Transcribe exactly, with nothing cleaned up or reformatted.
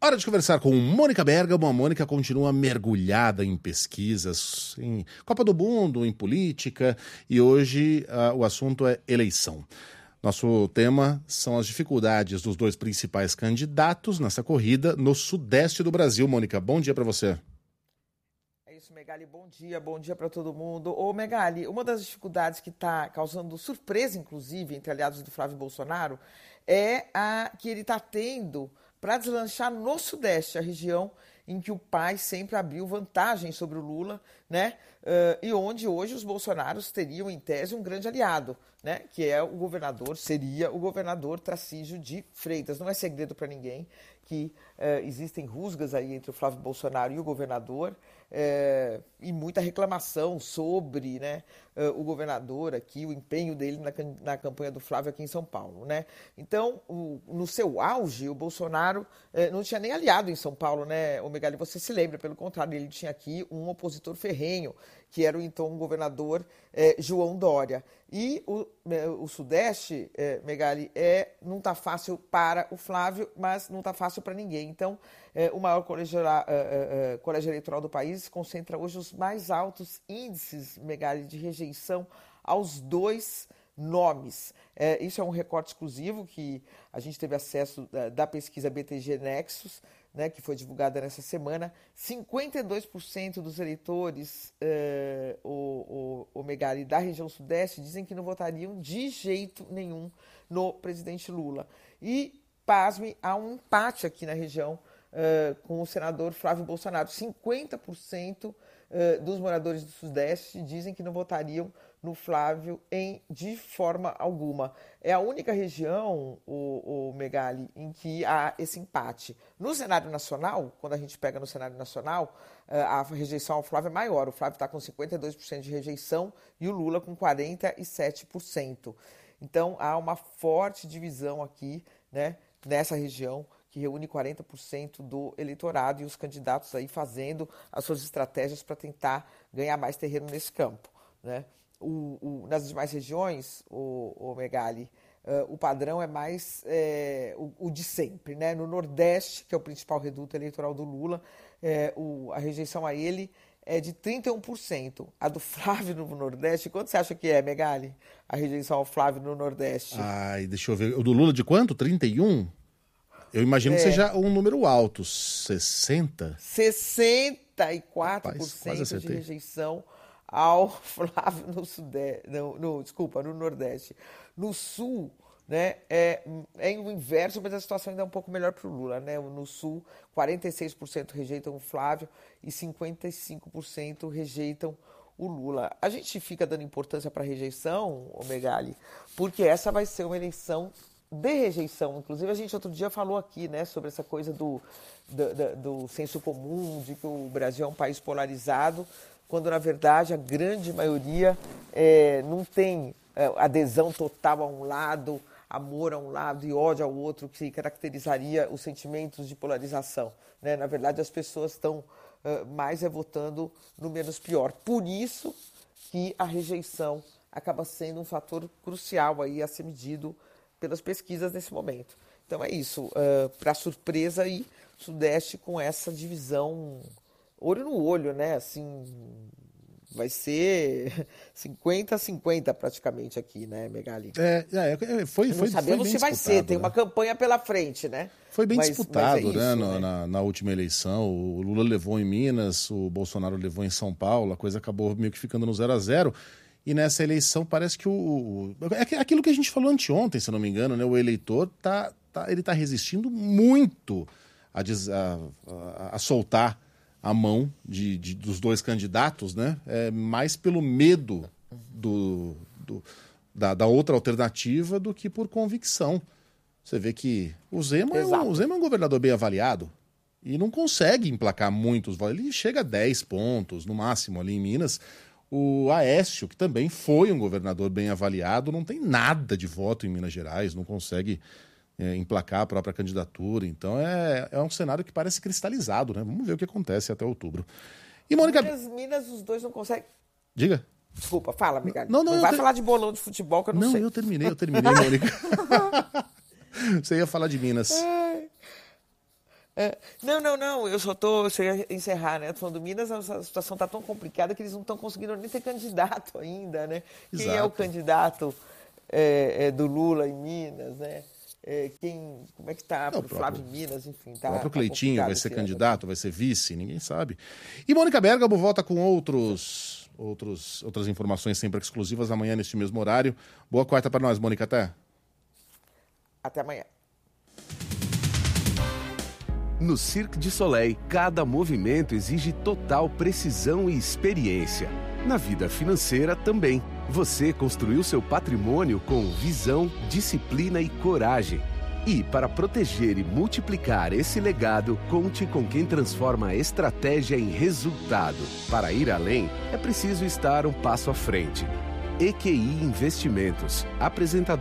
Hora de conversar com Mônica Bergamo. A Mônica continua mergulhada em pesquisas, em Copa do Mundo, em política, e hoje uh, o assunto é eleição. Nosso tema são as dificuldades dos dois principais candidatos nessa corrida no sudeste do Brasil. Mônica, bom dia para você. É isso, Megali, bom dia, bom dia para todo mundo. Ô, Megali, uma das dificuldades que está causando surpresa, inclusive, entre aliados do Flávio Bolsonaro, é a que ele está tendo para deslanchar no Sudeste, a região em que o pai sempre abriu vantagem sobre o Lula, né? Uh, e onde hoje os bolsonaros teriam, em tese, um grande aliado, né? Que é o governador, seria o governador Tarcísio de Freitas. Não é segredo para ninguém que uh, existem rusgas aí entre o Flávio Bolsonaro e o governador, uh, e muita reclamação sobre, né, uh, o governador aqui, o empenho dele na, na campanha do Flávio aqui em São Paulo, né? Então, o, no seu auge, o Bolsonaro uh, não tinha nem aliado em São Paulo, né, ô Megali? Você se lembra, pelo contrário, ele tinha aqui um opositor ferrenho, que era o então governador eh, João Dória. E o, o Sudeste, eh, Megali, é, não está fácil para o Flávio, mas não está fácil para ninguém. Então, eh, o maior colégio, eh, eh, colégio eleitoral do país concentra hoje os mais altos índices, Megali, de rejeição aos dois nomes. É, isso é um recorte exclusivo que a gente teve acesso da, da pesquisa B T G Nexus, né, que foi divulgada nessa semana. cinquenta e dois por cento dos eleitores, eh, o, o, o Megali, da região sudeste, dizem que não votariam de jeito nenhum no presidente Lula. E, pasme, há um empate aqui na região eh, com o senador Flávio Bolsonaro. cinquenta por cento eh, dos moradores do sudeste dizem que não votariam no Flávio em, de forma alguma. É a única região, o, o Megali, em que há esse empate. No cenário nacional, quando a gente pega no cenário nacional, a rejeição ao Flávio é maior. O Flávio está com cinquenta e dois por cento de rejeição e o Lula com quarenta e sete por cento. Então, há uma forte divisão aqui, né, nessa região, que reúne quarenta por cento do eleitorado e os candidatos aí fazendo as suas estratégias para tentar ganhar mais terreno nesse campo, né? O, o, nas demais regiões, o, o Megali, uh, o padrão é mais é, o, o de sempre, né? No Nordeste, que é o principal reduto eleitoral do Lula, é, o, a rejeição a ele é de trinta e um por cento. A do Flávio no Nordeste, quanto você acha que é, Megali? A rejeição ao Flávio no Nordeste? Ai, deixa eu ver. O do Lula de quanto? trinta e um? Eu imagino é. que seja um número alto. sessenta? sessenta e quatro por cento Rapaz, de rejeição ao Flávio no Sudeste, no, no, desculpa, no Nordeste. No Sul, né, é, é o inverso, mas a situação ainda é um pouco melhor para o Lula, né? No Sul, quarenta e seis por cento rejeitam o Flávio e cinquenta e cinco por cento rejeitam o Lula. A gente fica dando importância para a rejeição, ô Megali, porque essa vai ser uma eleição de rejeição. Inclusive, a gente outro dia falou aqui, né, sobre essa coisa do, do, do, do senso comum, de que o Brasil é um país polarizado, quando, na verdade, a grande maioria é, não tem é, adesão total a um lado, amor a um lado e ódio ao outro, que caracterizaria os sentimentos de polarização, né? Na verdade, as pessoas estão é, mais é, votando no menos pior. Por isso que a rejeição acaba sendo um fator crucial aí a ser medido pelas pesquisas nesse momento. Então é isso, uh, para surpresa aí, Sudeste com essa divisão olho no olho, né? Assim, vai ser cinquenta a cinquenta praticamente aqui, né, Megali? É, é foi, foi, Não sabemos foi bem se vai ser, tem né? uma campanha pela frente, né? Foi bem mas, disputado, mas é isso, né, né? Na, na última eleição. O Lula levou em Minas, o Bolsonaro levou em São Paulo, a coisa acabou meio que ficando no zero a zero. E nessa eleição parece que o... É aquilo que a gente falou anteontem, se eu não me engano, né? O eleitor tá, tá, ele tá resistindo muito a, a, a, a soltar a mão de, de, dos dois candidatos, né? É mais pelo medo do, do, da, da outra alternativa do que por convicção. Você vê que o Zema, é um, o Zema é um governador bem avaliado e não consegue emplacar muitos votos. Ele chega a dez pontos, no máximo, ali em Minas. O Aécio, que também foi um governador bem avaliado, não tem nada de voto em Minas Gerais, não consegue é, emplacar a própria candidatura. Então é, é um cenário que parece cristalizado, né? Vamos ver o que acontece até outubro. E Mônica... Minas, Minas, os dois não conseguem... Diga. Desculpa, fala, amiga. Não, não, não vai ter... falar de bolão de futebol que eu não, não sei. Não, eu terminei, eu terminei, Mônica. Você ia falar de Minas. É... É, não, não, não, eu só estou, você ia encerrar, né? Tô falando do Minas, a situação está tão complicada que eles não estão conseguindo nem ter candidato ainda, né? Exato. Quem é o candidato é, é, do Lula em Minas, né? É, quem, como é que está o Flávio em Minas, enfim. Tá, o próprio tá Cleitinho vai ser candidato, vai ser vice, ninguém sabe. E Mônica Bergamo volta com outros, outros, outras informações sempre exclusivas amanhã neste mesmo horário. Boa quarta para nós, Mônica, até. Até amanhã. No Cirque du Soleil, cada movimento exige total precisão e experiência. Na vida financeira também. Você construiu seu patrimônio com visão, disciplina e coragem. E para proteger e multiplicar esse legado, conte com quem transforma a estratégia em resultado. Para ir além, é preciso estar um passo à frente. E Q I Investimentos, apresentador